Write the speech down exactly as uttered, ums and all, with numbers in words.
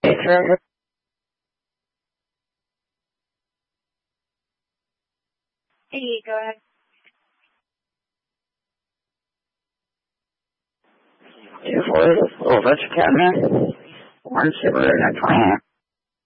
Hey, Trevor. Hey, go ahead. Two four, little venture cabinet, one super, and a plant.